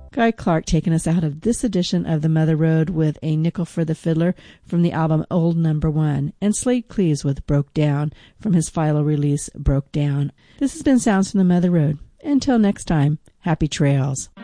Guy Clark taking us out of this edition of The Mother Road with A Nickel for the Fiddler from the album Old Number One, and Slade Cleaves with Broke Down from his final release, Broke Down. This has been Sounds from the Mother Road. Until next time, happy trails.